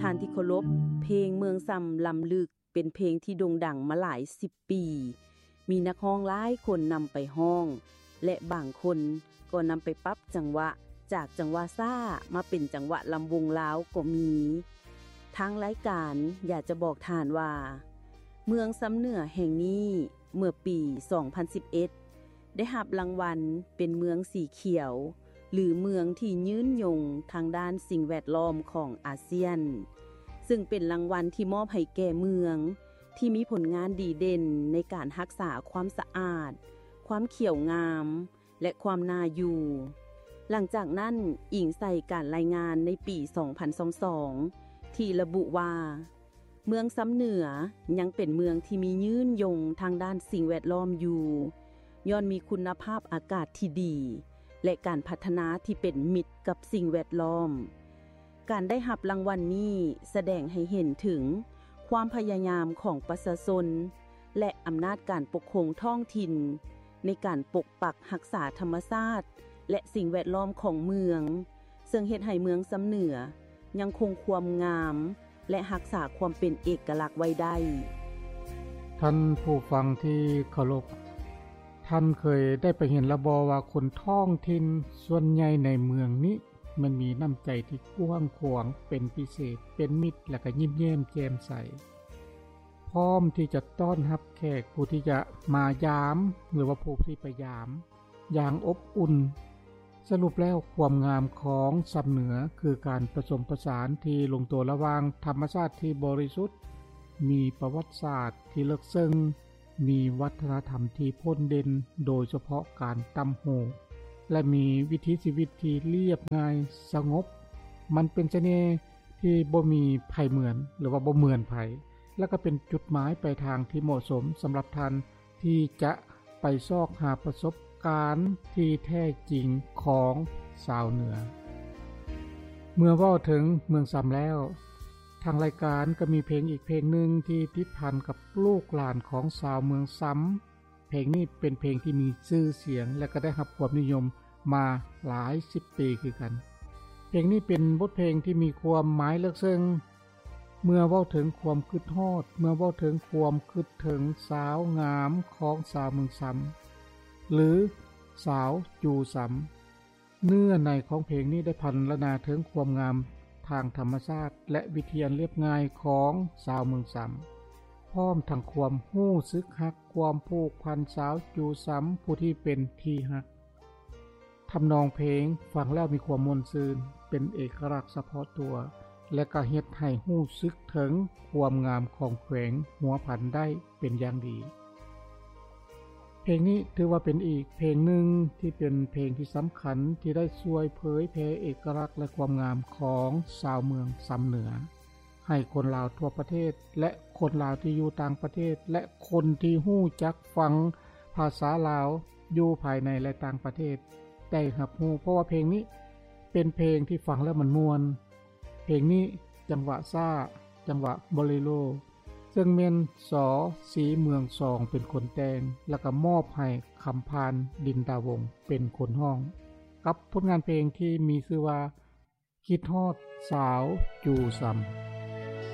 ท่านที่เคารพเพลงเมืองซ้ำลำลึกเป็นเพลงที่โด่งดังมาหลาย10ปีมีนักร้องหลายคนนำไปร้องและบางคนก็นำไปปรับจังหวะจากจังหวะซ่ามาเป็นจังหวะลำวงลาวก็มีทางรายการอยากจะบอกท่านว่าเมืองซ้ำเหนือแห่งนี้เมื่อปี 2011 ได้รับรางวัลเป็นเมืองสีเขียวหรือเมืองที่ยืนยงทางด้านสิ่งแวดล้อมของอาเซียนซึ่งเป็นรางวัลที่มอบให้แก่เมืองที่มีผลงานดีเด่นในการรักษาความสะอาดความเขียวงามและความน่าอยู่หลังจากนั้นอิงใส่การรายงานในปี 2022 ที่ระบุว่าเมืองซ้ำเหนือยังเป็นเมืองที่มียืนยงทางด้านสิ่งแวดล้อมอยู่ย้อนมีคุณภาพอากาศที่ดีและการพัฒนาที่เป็นมิตรกับสิ่งแวดล้อมการได้รับรางวัลนี้แสดงให้เห็นถึงความพยายามของประชาชนและอำนาจการปกครองท้องถิ่นในการปกปักรักษาธรรมชาติและสิ่งแวดล้อมของเมืองซึ่งเฮ็ดให้เมืองซ้ำเหนือยังคงความงามและรักษาความเป็นเอกลักษณ์ไว้ได้ท่านผู้ฟังที่เคารพท่านเคยได้ไปเห็นระบอว่าคนท้องถิ่นส่วนใหญ่ในเมืองนี้มันมีน้ำใจที่กว้างขวางเป็นพิเศษเป็นมิตรและก็ยิ้มแย้มแจ่มใสพร้อมที่จะต้อนรับแขกผู้ที่จะมายามหรือว่าผู้ที่ไปยามอย่างอบอุ่นสรุปแล้วความงามของซ้ำเหนือคือการผสมผสานที่ลงตัวระหว่างธรรมชาติที่บริสุทธิ์มีประวัติศาสตร์ที่ลึกซึ้งมีวัฒนธรรมที่พ้นเด่นโดยเฉพาะการตำโหและมีวิถีชีวิตที่เรียบง่ายสงบมันเป็นเสน่ห์ที่บ่มีไผเหมือนหรือว่าบ่เหมือนไผและก็เป็นจุดหมายปลายทางที่เหมาะสมสำหรับท่านที่จะไปซอกหาประสบการณ์ที่แท้จริงของชาวเหนือเมื่อเว้าถึงเมืองซ้ำแล้วทางรายการก็มีเพลงอีกเพลงหนึ่งที่ติดพันกับลูกหลานของชาวเมืองซ้ำเพลงนี้เป็นเพลงที่มีชื่อเสียงและก็ได้รับความนิยมมาหลาย10ปีคือกันเพลงนี้เป็นบทเพลงที่มีความหมายลึกซึ้งเมื่อเว้าถึงความคิดฮอดเมื่อเว้าถึงความคิดถึงสาวงามของชาวเมืองซ้ำหรือสาวจูซ้ำเนื้อในของเพลงนี้ได้พรรณนาถึงความงามทางธรรมชาติและวิธีเรียบง่ายของชาวเมืองซ้ำพร้อมทั้งความรู้สึกฮักความผูกพันสาวจูซ้ำผู้ที่เป็นที่ฮักทำนองเพลงฟังแล้วมีความม่วนซื่นเป็นเอกลักษณ์เฉพาะตัวและก็เฮ็ดให้รู้สึกถึงความงามของแขวงหัวผันได้เป็นอย่างดีเพลงนี้ถือว่าเป็นอีกเพลงหนึ่งที่เป็นเพลงที่สำคัญที่ได้ช่วยเผยแพร่เอกลักษณ์และความงามของชาวเมืองซ้ำเหนือให้คนลาวทั่วประเทศและคนลาวที่อยู่ต่างประเทศและคนที่รู้จักฟังภาษาลาวอยู่ภายในและต่างประเทศได้รับรู้เพราะว่าเพลงนี้เป็นเพลงที่ฟังแล้วมันม่วนเพลงนี้จังหวะซ่าจังหวะบอเลโรซึ่งแม่นสอสีเมืองสองเป็นคนแต่งแล้วก็มอบให้คำพานดินดาวงเป็นคนห้องกับผลงานเพลงที่มีชื่อว่าคิดฮอดสาวจูซ้ำ